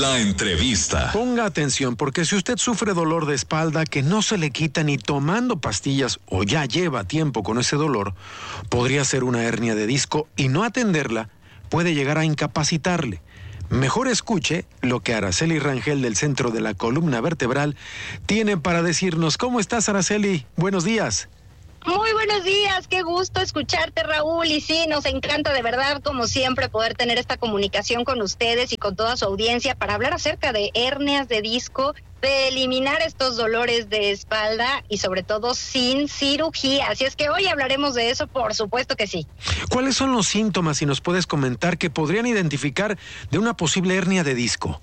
La entrevista. Ponga atención, porque si usted sufre dolor de espalda que no se le quita ni tomando pastillas o ya lleva tiempo con ese dolor, podría ser una hernia de disco y no atenderla puede llegar a incapacitarle. Mejor escuche lo que Araceli Rangel del Centro de la Columna Vertebral tiene para decirnos. ¿Cómo estás, Araceli? Buenos días. Muy buenos días, qué gusto escucharte, Raúl, y sí, nos encanta de verdad, como siempre, poder tener esta comunicación con ustedes y con toda su audiencia para hablar acerca de hernias de disco, de eliminar estos dolores de espalda y sobre todo sin cirugía. Así es que hoy hablaremos de eso, por supuesto que sí. ¿Cuáles son los síntomas, si nos puedes comentar, que podrían identificar de una posible hernia de disco?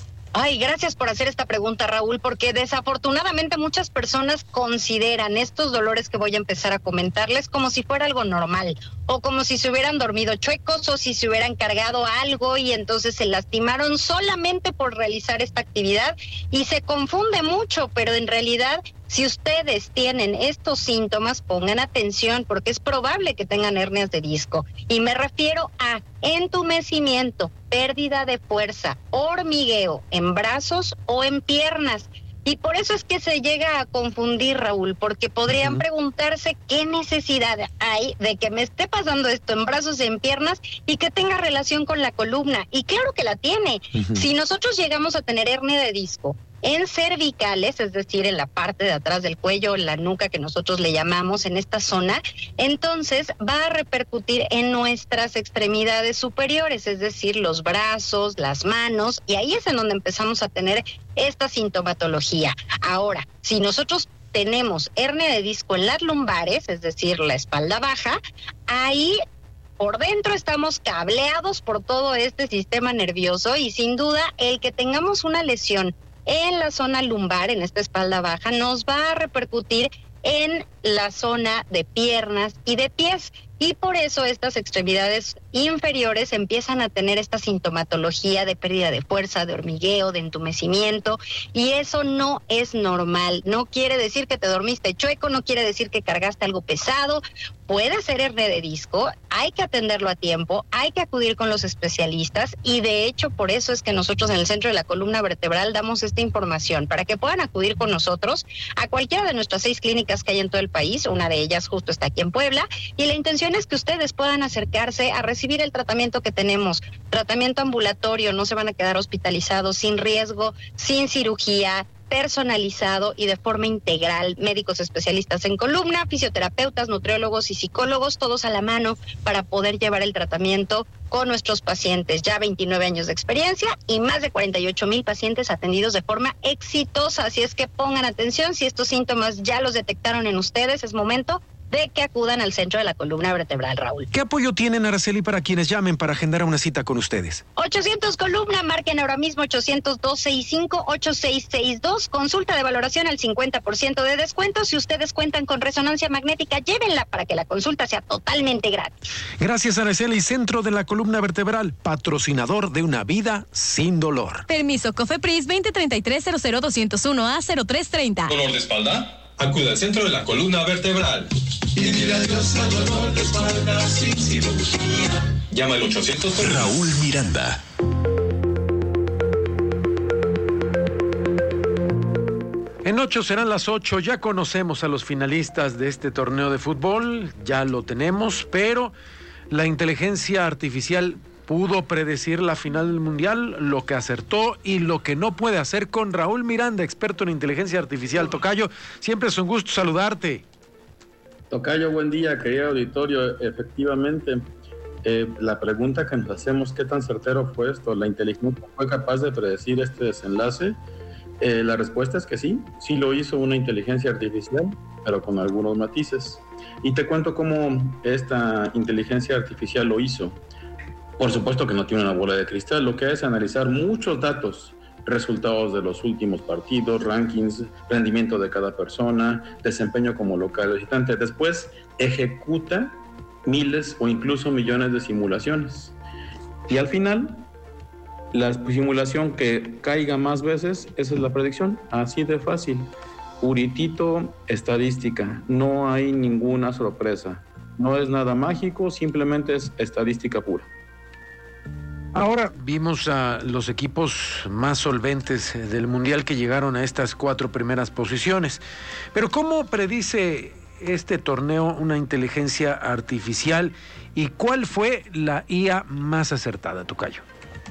Ay, gracias por hacer esta pregunta, Raúl, porque desafortunadamente muchas personas consideran estos dolores que voy a empezar a comentarles como si fuera algo normal, o como si se hubieran dormido chuecos, o si se hubieran cargado algo y entonces se lastimaron solamente por realizar esta actividad, y se confunde mucho, pero en realidad, si ustedes tienen estos síntomas, pongan atención porque es probable que tengan hernias de disco. Y me refiero a entumecimiento, pérdida de fuerza, hormigueo en brazos o en piernas. Y por eso es que se llega a confundir, Raúl, porque podrían preguntarse qué necesidad hay de que me esté pasando esto en brazos y en piernas y que tenga relación con la columna. Y claro que la tiene. Si nosotros llegamos a tener hernia de disco en cervicales, es decir, en la parte de atrás del cuello, en la nuca que nosotros le llamamos, en esta zona, entonces va a repercutir en nuestras extremidades superiores, es decir, los brazos, las manos, y ahí es en donde empezamos a tener esta sintomatología. Ahora, si nosotros tenemos hernia de disco en las lumbares, es decir, la espalda baja, ahí por dentro estamos cableados por todo este sistema nervioso y sin duda el que tengamos una lesión en la zona lumbar, en esta espalda baja, nos va a repercutir en la zona de piernas y de pies. Y por eso estas extremidades inferiores empiezan a tener esta sintomatología de pérdida de fuerza, de hormigueo, de entumecimiento, y eso no es normal. No quiere decir que te dormiste chueco, no quiere decir que cargaste algo pesado. Puede ser hernia de disco, hay que atenderlo a tiempo, hay que acudir con los especialistas, y de hecho por eso es que nosotros en el Centro de la Columna Vertebral damos esta información, para que puedan acudir con nosotros a cualquiera de nuestras 6 clínicas que hay en todo el país. Una de ellas justo está aquí en Puebla, y la intención es que ustedes puedan acercarse a recibir el tratamiento que tenemos, tratamiento ambulatorio, no se van a quedar hospitalizados, sin riesgo, sin cirugía, personalizado y de forma integral. Médicos especialistas en columna, fisioterapeutas, nutriólogos y psicólogos, todos a la mano para poder llevar el tratamiento con nuestros pacientes. Ya 29 años de experiencia y más de 48,000 pacientes atendidos de forma exitosa. Así es que pongan atención, si estos síntomas ya los detectaron en ustedes, es momento de que acudan al Centro de la Columna Vertebral, Raúl. ¿Qué apoyo tienen, Araceli, para quienes llamen para agendar una cita con ustedes? 800 Columna, marquen ahora mismo 800-265-8662. Consulta de valoración al 50% de descuento. Si ustedes cuentan con resonancia magnética, llévenla para que la consulta sea totalmente gratis. Gracias, Araceli. Centro de la Columna Vertebral, patrocinador de una vida sin dolor. Permiso COFEPRIS 2033-00201A0330. ¿Dolor de espalda? Acude al Centro de la Columna Vertebral. Y dile adiós al dolor de espalda sin cirugía. Llama al 800. Raúl Miranda. En 8 serán las 8, ya conocemos a los finalistas de este torneo de fútbol, ya lo tenemos, pero la inteligencia artificial pudo predecir la final del Mundial, lo que acertó y lo que no puede hacer. Con Raúl Miranda, experto en inteligencia artificial. Tocayo, siempre es un gusto saludarte. Tocayo, buen día, querido auditorio. Efectivamente, la pregunta que nos hacemos, ¿qué tan certero fue esto? ¿La inteligencia fue capaz de predecir este desenlace? La respuesta es que sí lo hizo una inteligencia artificial, pero con algunos matices. Y te cuento cómo esta inteligencia artificial lo hizo. Por supuesto que no tiene una bola de cristal, lo que hace es analizar muchos datos, resultados de los últimos partidos, rankings, rendimiento de cada persona, desempeño como local visitante. Después ejecuta miles o incluso millones de simulaciones. Y al final, la simulación que caiga más veces, esa es la predicción, así de fácil. Puritito estadística, no hay ninguna sorpresa. No es nada mágico, simplemente es estadística pura. Ahora vimos a los equipos más solventes del Mundial que llegaron a estas 4 primeras posiciones. Pero ¿cómo predice este torneo una inteligencia artificial y cuál fue la IA más acertada, Tocayo?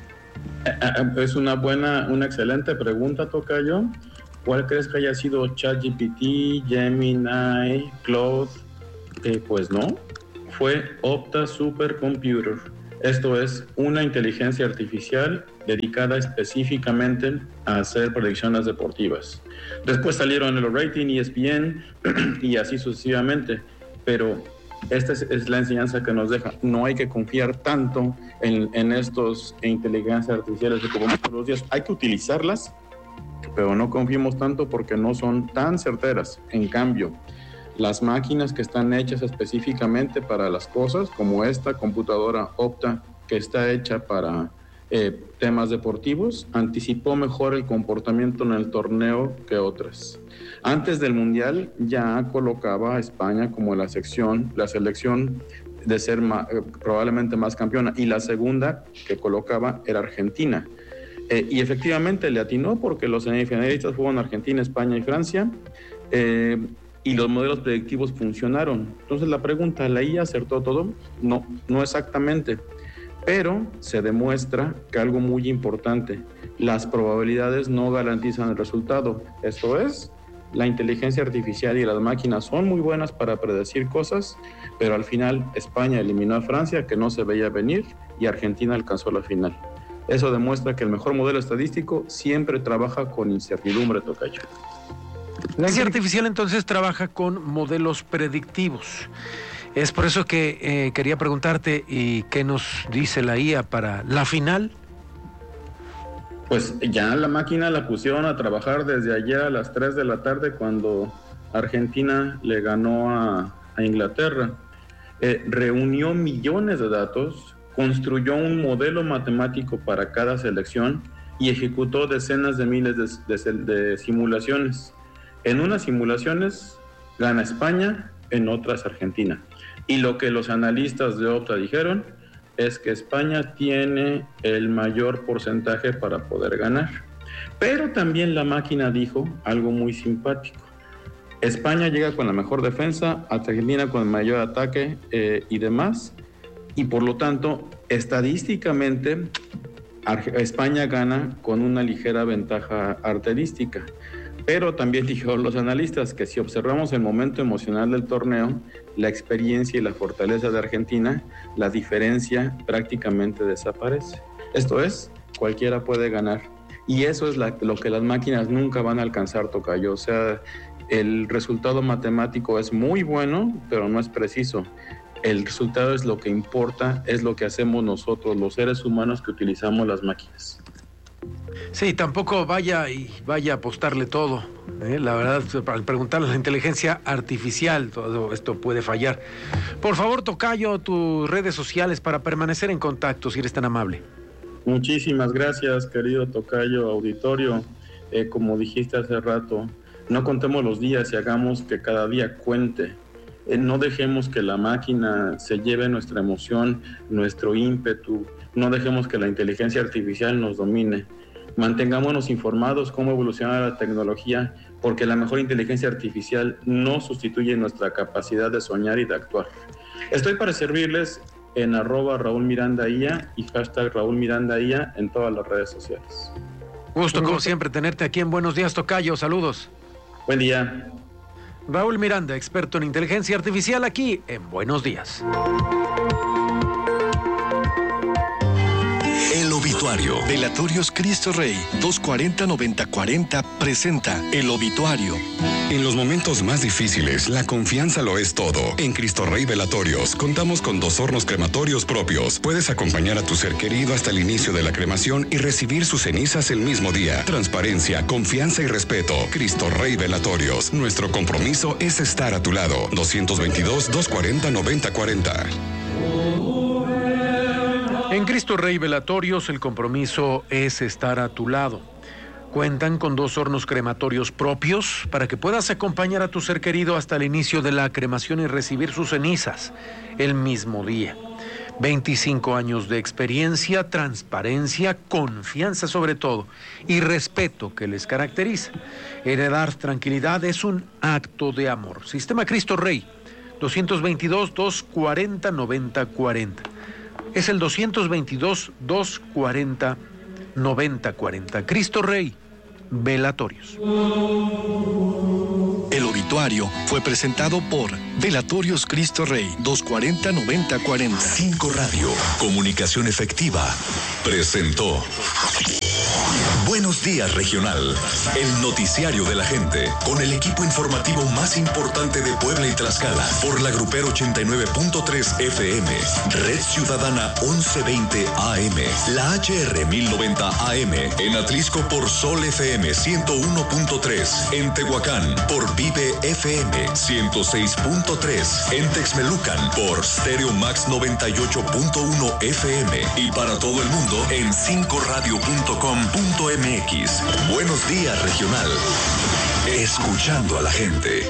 Es una excelente pregunta, Tocayo. ¿Cuál crees que haya sido ChatGPT, Gemini, Claude? Pues no, fue Opta Supercomputer. Esto es una inteligencia artificial dedicada específicamente a hacer predicciones deportivas. Después salieron en los ratings, ESPN y así sucesivamente, pero esta es la enseñanza que nos deja. No hay que confiar tanto en estos inteligencias artificiales que ocupamos todos los días. Hay que utilizarlas, pero no confiemos tanto porque no son tan certeras. En cambio, las máquinas que están hechas específicamente para las cosas, como esta computadora Opta, que está hecha para temas deportivos, anticipó mejor el comportamiento en el torneo que otras. Antes del Mundial ya colocaba a España como la selección de ser probablemente más campeona, y la segunda que colocaba era Argentina. Y efectivamente le atinó porque los semifinalistas fueron Argentina, España y Francia, y los modelos predictivos funcionaron. Entonces la pregunta, ¿la IA acertó todo? No exactamente, pero se demuestra que algo muy importante, las probabilidades no garantizan el resultado. Esto es, la inteligencia artificial y las máquinas son muy buenas para predecir cosas, pero al final España eliminó a Francia, que no se veía venir, y Argentina alcanzó la final. Eso demuestra que el mejor modelo estadístico siempre trabaja con incertidumbre, Tocayo. La inteligencia artificial entonces trabaja con modelos predictivos. Es por eso que quería preguntarte, ¿y qué nos dice la IA para la final? Pues ya la máquina la pusieron a trabajar desde ayer a las 3 de la tarde cuando Argentina le ganó a Inglaterra. Reunió millones de datos, construyó un modelo matemático para cada selección y ejecutó decenas de miles de simulaciones. En unas simulaciones gana España, en otras Argentina. Y lo que los analistas de Opta dijeron es que España tiene el mayor porcentaje para poder ganar. Pero también la máquina dijo algo muy simpático. España llega con la mejor defensa, Argentina con el mayor ataque y demás. Y por lo tanto, estadísticamente, España gana con una ligera ventaja arterística. Pero también dijeron los analistas que si observamos el momento emocional del torneo, la experiencia y la fortaleza de Argentina, la diferencia prácticamente desaparece. Esto es, cualquiera puede ganar. Y eso es lo que las máquinas nunca van a alcanzar, Tocayo. O sea, el resultado matemático es muy bueno, pero no es preciso. El resultado es lo que importa, es lo que hacemos nosotros, los seres humanos que utilizamos las máquinas. Sí, tampoco vaya a apostarle todo. La verdad, al preguntarle a la inteligencia artificial, todo esto puede fallar. Por favor, Tocayo, tus redes sociales para permanecer en contacto, si eres tan amable. Muchísimas gracias, querido Tocayo, auditorio. Como dijiste hace rato, no contemos los días y hagamos que cada día cuente. No dejemos que la máquina se lleve nuestra emoción, nuestro ímpetu. No dejemos que la inteligencia artificial nos domine. Mantengámonos informados cómo evoluciona la tecnología, porque la mejor inteligencia artificial no sustituye nuestra capacidad de soñar y de actuar. Estoy para servirles en @RaúlMirandaIA y #RaúlMirandaIA en todas las redes sociales. Gusto, como siempre, tenerte aquí en Buenos Días, Tocayo. Saludos. Buen día. Raúl Miranda, experto en inteligencia artificial, aquí en Buenos Días. El Obituario. Velatorios Cristo Rey 240-9040 presenta El Obituario. En los momentos más difíciles, la confianza lo es todo. En Cristo Rey Velatorios contamos con 2 hornos crematorios propios. Puedes acompañar a tu ser querido hasta el inicio de la cremación y recibir sus cenizas el mismo día. Transparencia, confianza y respeto. Cristo Rey Velatorios. Nuestro compromiso es estar a tu lado. 222-240-9040. En Cristo Rey Velatorios, el compromiso es estar a tu lado. Cuentan con 2 hornos crematorios propios para que puedas acompañar a tu ser querido hasta el inicio de la cremación y recibir sus cenizas el mismo día. 25 años de experiencia, transparencia, confianza sobre todo y respeto que les caracteriza. Heredar tranquilidad es un acto de amor. Sistema Cristo Rey, 222-240-9040. Es el 222-240-9040. Cristo Rey, Velatorios. El obituario fue presentado por Velatorios Cristo Rey, 240-9040. 5 Radio, comunicación efectiva, presentó Buenos Días Regional, el noticiario de la gente, con el equipo informativo más importante de Puebla y Tlaxcala, por la Grupero 89.3 FM, Red Ciudadana 1120 AM, la HR 1090 AM, en Atlisco por Sol FM 101.3, en Tehuacán por Vive FM 106.3, en Texmelucan por Stereo Max 98.1 FM y para todo el mundo en 5radio.com.mx. Buenos Días Regional. Escuchando a la gente.